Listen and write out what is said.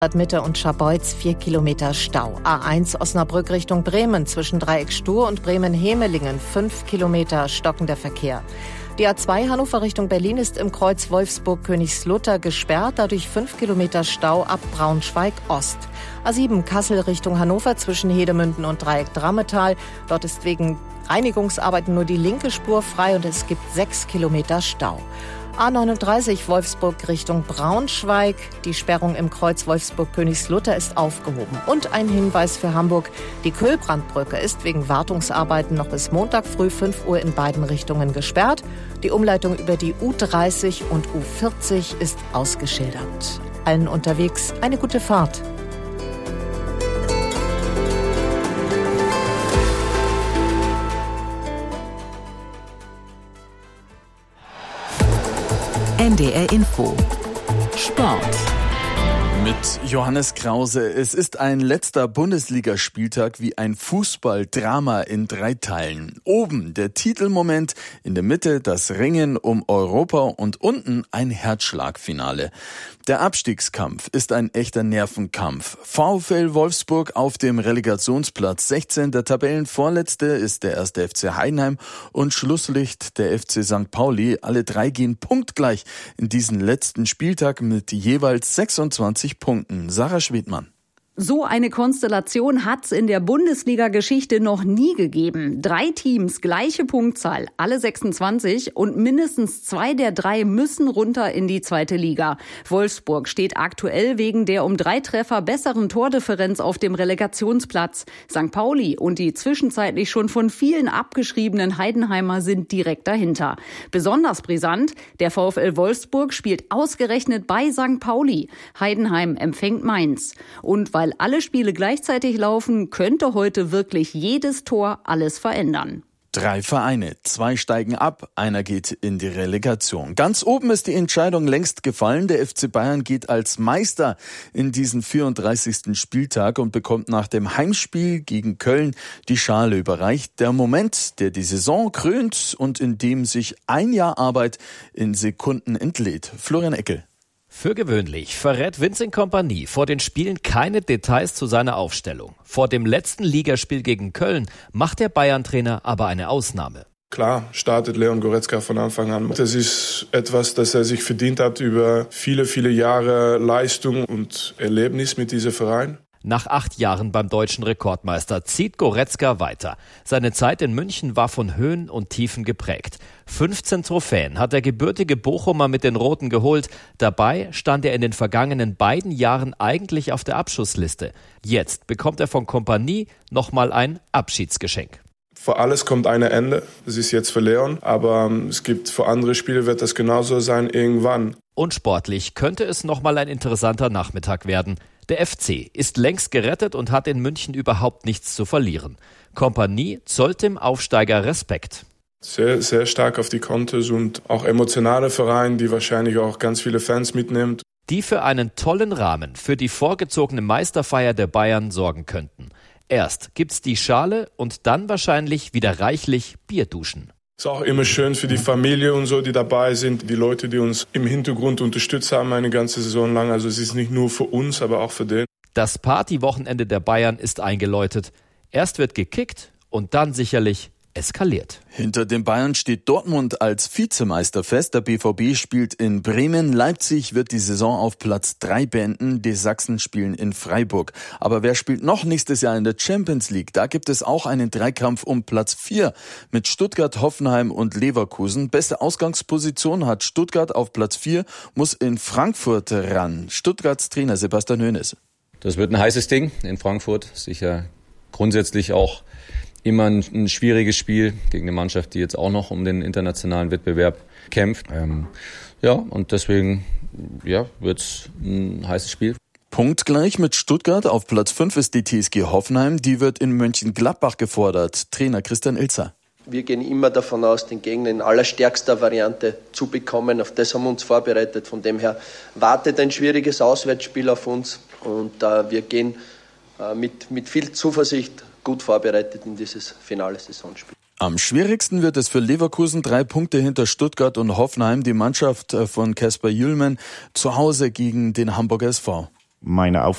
Mitte und Scharbeutz 4 Kilometer Stau. A1 Osnabrück Richtung Bremen zwischen Dreieck Stur und Bremen-Hemelingen 5 Kilometer stockender Verkehr. Die A2 Hannover Richtung Berlin ist im Kreuz Wolfsburg-Königslutter gesperrt, dadurch 5 Kilometer Stau ab Braunschweig Ost. A7 Kassel Richtung Hannover zwischen Hedemünden und Dreieck Drammetal. Dort ist wegen Reinigungsarbeiten nur die linke Spur frei und es gibt 6 Kilometer Stau. A39 Wolfsburg Richtung Braunschweig. Die Sperrung im Kreuz Wolfsburg-Königslutter ist aufgehoben. Und ein Hinweis für Hamburg. Die Köhlbrandbrücke ist wegen Wartungsarbeiten noch bis Montag früh 5 Uhr in beiden Richtungen gesperrt. Die Umleitung über die U30 und U40 ist ausgeschildert. Allen unterwegs eine gute Fahrt. NDR Info. Sport. Mit Johannes Krause. Es ist ein letzter Bundesligaspieltag wie ein Fußballdrama in 3 Teilen. Oben der Titelmoment, in der Mitte das Ringen um Europa und unten ein Herzschlagfinale. Der Abstiegskampf ist ein echter Nervenkampf. VfL Wolfsburg auf dem Relegationsplatz 16. Der Tabellenvorletzte ist der 1. FC Heidenheim und Schlusslicht der FC St. Pauli. Alle 3 gehen punktgleich in diesen letzten Spieltag mit jeweils 26 Punkten. Sarah Schwedmann. So eine Konstellation hat's in der Bundesliga-Geschichte noch nie gegeben. 3 Teams, gleiche Punktzahl, alle 26 und mindestens 2 der 3 müssen runter in die 2. Liga. Wolfsburg steht aktuell wegen der um 3 Treffer besseren Tordifferenz auf dem Relegationsplatz. St. Pauli und die zwischenzeitlich schon von vielen abgeschriebenen Heidenheimer sind direkt dahinter. Besonders brisant, der VfL Wolfsburg spielt ausgerechnet bei St. Pauli. Heidenheim empfängt Mainz. Und weil alle Spiele gleichzeitig laufen, könnte heute wirklich jedes Tor alles verändern. 3 Vereine, 2 steigen ab, einer geht in die Relegation. Ganz oben ist die Entscheidung längst gefallen. Der FC Bayern geht als Meister in diesen 34. Spieltag und bekommt nach dem Heimspiel gegen Köln die Schale überreicht. Der Moment, der die Saison krönt und in dem sich ein Jahr Arbeit in Sekunden entlädt. Florian Eckel. Für gewöhnlich verrät Vincent Kompany vor den Spielen keine Details zu seiner Aufstellung. Vor dem letzten Ligaspiel gegen Köln macht der Bayern-Trainer aber eine Ausnahme. Klar startet Leon Goretzka von Anfang an. Das ist etwas, das er sich verdient hat über viele, viele Jahre Leistung und Erlebnis mit diesem Verein. Nach 8 Jahren beim deutschen Rekordmeister zieht Goretzka weiter. Seine Zeit in München war von Höhen und Tiefen geprägt. 15 Trophäen hat der gebürtige Bochumer mit den Roten geholt. Dabei stand er in den vergangenen beiden Jahren eigentlich auf der Abschussliste. Jetzt bekommt er von Kompany nochmal ein Abschiedsgeschenk. Für alles kommt ein Ende. Das ist jetzt für Leon, aber es gibt für andere Spiele wird das genauso sein irgendwann. Und sportlich könnte es nochmal ein interessanter Nachmittag werden. Der FC ist längst gerettet und hat in München überhaupt nichts zu verlieren. Kompany zollt dem Aufsteiger Respekt. Sehr, sehr stark auf die Kontos und auch emotionale Verein, die wahrscheinlich auch ganz viele Fans mitnimmt. Die für einen tollen Rahmen für die vorgezogene Meisterfeier der Bayern sorgen könnten. Erst gibt's die Schale und dann wahrscheinlich wieder reichlich Bierduschen. Ist auch immer schön für die Familie und so, die dabei sind. Die Leute, die uns im Hintergrund unterstützt haben eine ganze Saison lang. Also es ist nicht nur für uns, aber auch für den. Das Partywochenende der Bayern ist eingeläutet. Erst wird gekickt und dann sicherlich eskaliert. Hinter den Bayern steht Dortmund als Vizemeister fest. Der BVB spielt in Bremen. Leipzig wird die Saison auf Platz 3 beenden. Die Sachsen spielen in Freiburg. Aber wer spielt noch nächstes Jahr in der Champions League? Da gibt es auch einen Dreikampf um Platz 4 mit Stuttgart, Hoffenheim und Leverkusen. Beste Ausgangsposition hat Stuttgart auf Platz 4, muss in Frankfurt ran. Stuttgarts Trainer Sebastian Hoeneß. Das wird ein heißes Ding in Frankfurt. Sicher grundsätzlich auch immer ein schwieriges Spiel gegen eine Mannschaft, die jetzt auch noch um den internationalen Wettbewerb kämpft. Und deswegen wird's ein heißes Spiel. Punktgleich mit Stuttgart. Auf Platz 5 ist die TSG Hoffenheim. Die wird in Mönchengladbach gefordert. Trainer Christian Ilzer. Wir gehen immer davon aus, den Gegner in allerstärkster Variante zu bekommen. Auf das haben wir uns vorbereitet. Von dem her wartet ein schwieriges Auswärtsspiel auf uns. Und wir gehen mit viel Zuversicht gut vorbereitet in dieses finale Saisonspiel. Am schwierigsten wird es für Leverkusen, 3 Punkte hinter Stuttgart und Hoffenheim. Die Mannschaft von Kasper Jühlmann zu Hause gegen den Hamburger SV. meine